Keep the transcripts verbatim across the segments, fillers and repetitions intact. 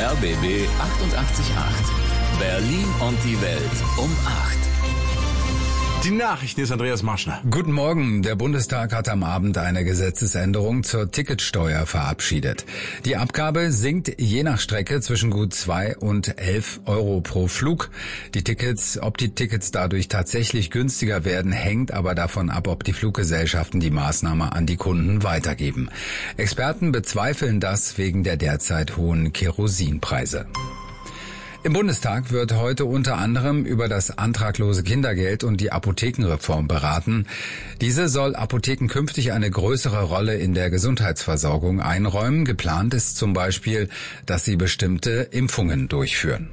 R B B achtundachtzig Komma acht. Berlin und die Welt um acht. Die Nachrichten ist Andreas Marschner. Guten Morgen. Der Bundestag hat am Abend eine Gesetzesänderung zur Ticketsteuer verabschiedet. Die Abgabe sinkt je nach Strecke zwischen gut zwei und elf Euro pro Flug. Die Tickets, ob die Tickets dadurch tatsächlich günstiger werden, hängt aber davon ab, ob die Fluggesellschaften die Maßnahme an die Kunden weitergeben. Experten bezweifeln das wegen der derzeit hohen Kerosinpreise. Im Bundestag wird heute unter anderem über das antraglose Kindergeld und die Apothekenreform beraten. Diese soll Apotheken künftig eine größere Rolle in der Gesundheitsversorgung einräumen. Geplant ist zum Beispiel, dass sie bestimmte Impfungen durchführen.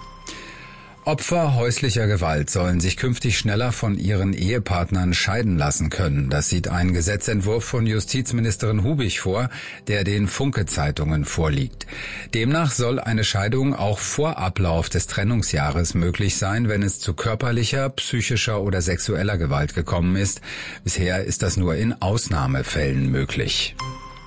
Opfer häuslicher Gewalt sollen sich künftig schneller von ihren Ehepartnern scheiden lassen können. Das sieht ein Gesetzentwurf von Justizministerin Hubig vor, der den Funke-Zeitungen vorliegt. Demnach soll eine Scheidung auch vor Ablauf des Trennungsjahres möglich sein, wenn es zu körperlicher, psychischer oder sexueller Gewalt gekommen ist. Bisher ist das nur in Ausnahmefällen möglich.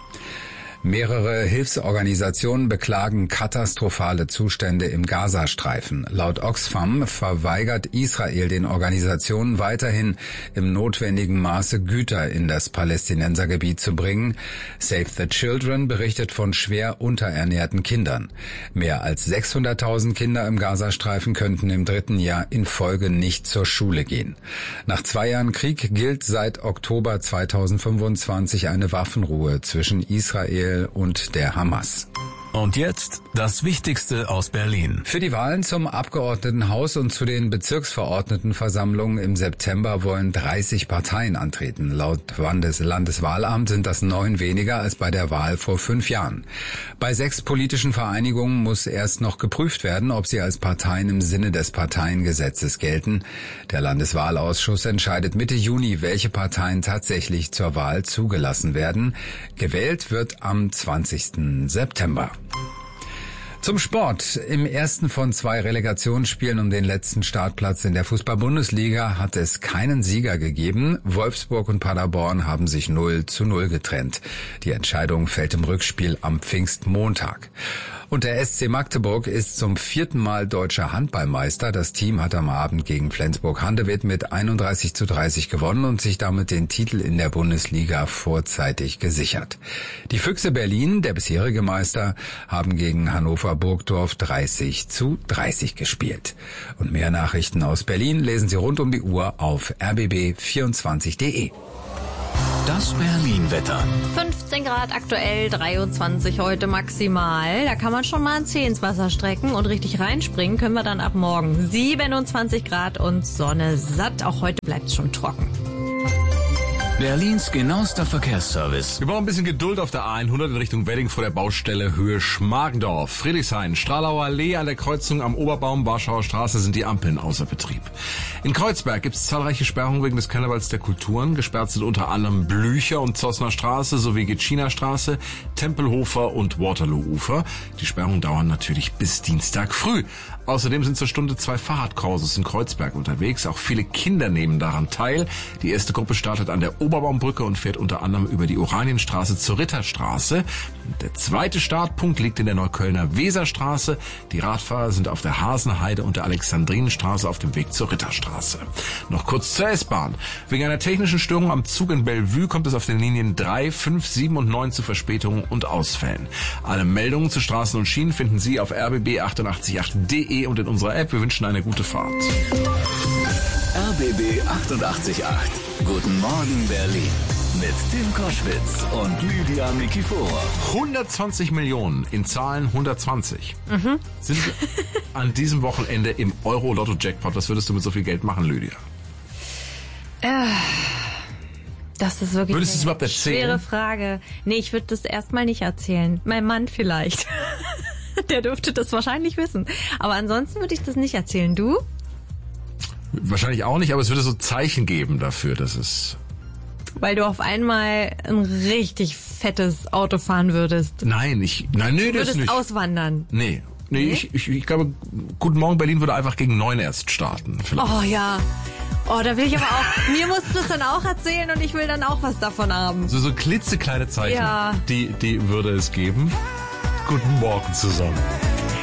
Mehrere Hilfsorganisationen beklagen katastrophale Zustände im Gazastreifen. Laut Oxfam verweigert Israel den Organisationen weiterhin im notwendigen Maße Güter in das Palästinensergebiet zu bringen. Save the Children berichtet von schwer unterernährten Kindern. Mehr als sechshunderttausend Kinder im Gazastreifen könnten im dritten Jahr in Folge nicht zur Schule gehen. Nach zwei Jahren Krieg gilt seit Oktober zweitausendfünfundzwanzig eine Waffenruhe zwischen Israel und der Hamas. Und jetzt das Wichtigste aus Berlin. Für die Wahlen zum Abgeordnetenhaus und zu den Bezirksverordnetenversammlungen im September wollen dreißig Parteien antreten. Laut Landes- Landeswahlamt sind das neun weniger als bei der Wahl vor fünf Jahren. Bei sechs politischen Vereinigungen muss erst noch geprüft werden, ob sie als Parteien im Sinne des Parteiengesetzes gelten. Der Landeswahlausschuss entscheidet Mitte Juni, welche Parteien tatsächlich zur Wahl zugelassen werden. Gewählt wird am zwanzigsten September. Zum Sport. Im ersten von zwei Relegationsspielen um den letzten Startplatz in der Fußball-Bundesliga hat es keinen Sieger gegeben. Wolfsburg und Paderborn haben sich null zu null getrennt. Die Entscheidung fällt im Rückspiel am Pfingstmontag. Und der S C Magdeburg ist zum vierten Mal deutscher Handballmeister. Das Team hat am Abend gegen Flensburg-Handewitt mit einunddreißig zu dreißig gewonnen und sich damit den Titel in der Bundesliga vorzeitig gesichert. Die Füchse Berlin, der bisherige Meister, haben gegen Hannover Burgdorf dreißig zu dreißig gespielt. Und mehr Nachrichten aus Berlin lesen Sie rund um die Uhr auf r b b vierundzwanzig punkt de. Das Berlin-Wetter. fünfzehn Grad aktuell, dreiundzwanzig heute maximal. Da kann man schon mal ein Zeh ins Wasser strecken und richtig reinspringen können wir dann ab morgen. siebenundzwanzig Grad und Sonne satt. Auch heute bleibt es schon trocken. Berlins genauester Verkehrsservice. Wir brauchen ein bisschen Geduld auf der A hundert in Richtung Wedding vor der Baustelle Höhe Schmargendorf. Friedrichshain, Stralauer Allee an der Kreuzung am Oberbaum, Warschauer Straße sind die Ampeln außer Betrieb. In Kreuzberg gibt es zahlreiche Sperrungen wegen des Karnevals der Kulturen. Gesperrt sind unter anderem Blücher und Zossner Straße sowie Gitschiner Straße, Tempelhofer und Waterloo-Ufer. Die Sperrungen dauern natürlich bis Dienstag früh. Außerdem sind zur Stunde zwei Fahrradkurses in Kreuzberg unterwegs. Auch viele Kinder nehmen daran teil. Die erste Gruppe startet an der Oberbaumbrücke und fährt unter anderem über die Oranienstraße zur Ritterstraße. Der zweite Startpunkt liegt in der Neuköllner Weserstraße. Die Radfahrer sind auf der Hasenheide und der Alexandrinenstraße auf dem Weg zur Ritterstraße. Noch kurz zur S-Bahn. Wegen einer technischen Störung am Zug in Bellevue kommt es auf den Linien drei, fünf, sieben und neun zu Verspätungen und Ausfällen. Alle Meldungen zu Straßen und Schienen finden Sie auf r b b achtundachtzig Punkt acht punkt de und in unserer App. Wir wünschen eine gute Fahrt. R B B achtundachtzig Komma acht. Guten Morgen Berlin. Mit Tim Koschwitz und Lydia Mikifora. hundertzwanzig Millionen, in Zahlen hundertzwanzig, mhm. sind an diesem Wochenende im Euro-Lotto-Jackpot. Was würdest du mit so viel Geld machen, Lydia? Äh, das ist wirklich Würdest du es überhaupt eine erzählen? schwere Frage. Nee, ich würde das erstmal nicht erzählen. Mein Mann vielleicht. Der dürfte das wahrscheinlich wissen. Aber ansonsten würde ich das nicht erzählen. Du? Wahrscheinlich auch nicht, aber es würde so Zeichen geben dafür, dass es... Weil du auf einmal ein richtig fettes Auto fahren würdest. Nein, ich... Nein, nee, du das würdest nicht. auswandern. Nee. Nee, Nee? Ich, ich, ich glaube, Guten Morgen Berlin würde einfach gegen neun erst starten. Vielleicht. Oh ja. Oh, da will ich aber auch... Mir musst du das dann auch erzählen und ich will dann auch was davon haben. So, so klitzekleine Zeichen, Ja. die, die würde es geben. Guten Morgen zusammen.